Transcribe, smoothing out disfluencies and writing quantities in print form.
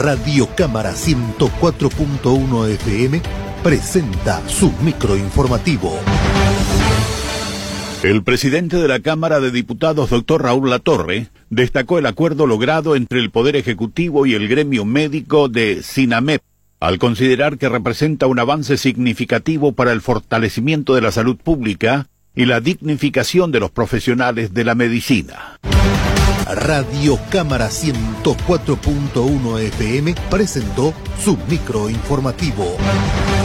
Radio Cámara 104.1 FM presenta su microinformativo. El presidente de la Cámara de Diputados, doctor Raúl Latorre, destacó el acuerdo logrado entre el Poder Ejecutivo y el gremio médico de SINAMEP, al considerar que representa un avance significativo para el fortalecimiento de la salud pública y la dignificación de los profesionales de la medicina. Radio Cámara 104.1 FM presentó su microinformativo.